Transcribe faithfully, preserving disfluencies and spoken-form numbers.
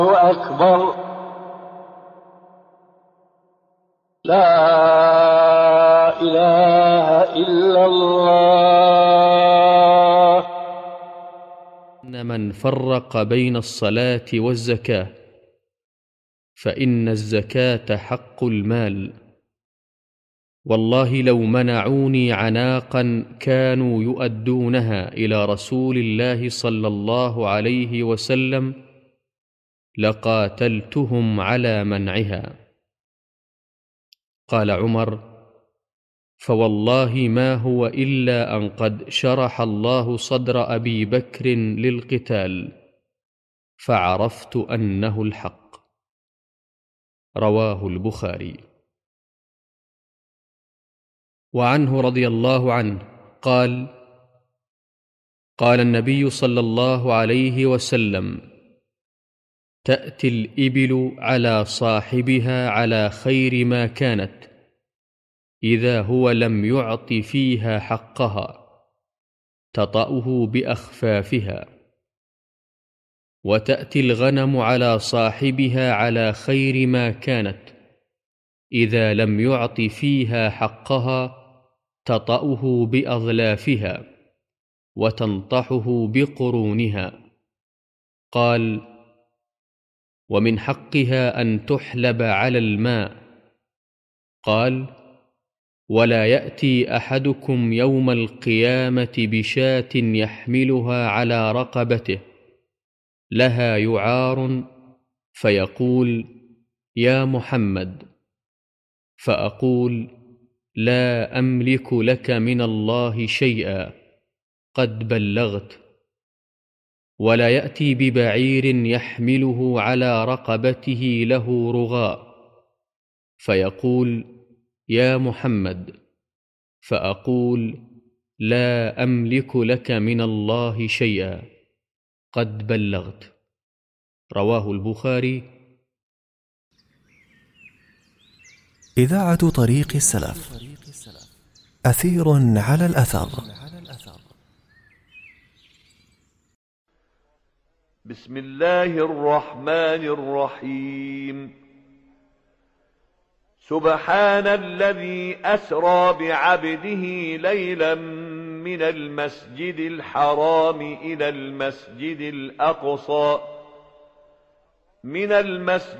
أكبر. لا إله إلا الله. إن من فرق بين الصلاة والزكاة فإن الزكاة حق المال. والله لو منعوني عناقا كانوا يؤدونها إلى رسول الله صلى الله عليه وسلم لقاتلتهم على منعها. قال عمر: فوالله ما هو إلا أن قد شرح الله صدر أبي بكر للقتال فعرفت أنه الحق. رواه البخاري. وعنه رضي الله عنه قال: قال النبي صلى الله عليه وسلم: تأتي الإبل على صاحبها على خير ما كانت إذا هو لم يعط فيها حقها تطأه بأخفافها، وتأتي الغنم على صاحبها على خير ما كانت إذا لم يعط فيها حقها تطأه بأظلافها وتنطحه بقرونها. قال: ومن حقها أن تحلب على الماء. قال: ولا يأتي أحدكم يوم القيامة بشاة يحملها على رقبته لها يعار فيقول: يا محمد، فأقول: لا أملك لك من الله شيئا، قد بلغت. ولا يأتي ببعير يحمله على رقبته له رغاء فيقول: يا محمد، فأقول: لا أملك لك من الله شيئا، قد بلغت. رواه البخاري. إذاعة طريق السلف، أثير على الأثر. بسم الله الرحمن الرحيم. سبحان الذي أسرى بعبده ليلا من المسجد الحرام إلى المسجد الأقصى من المسجد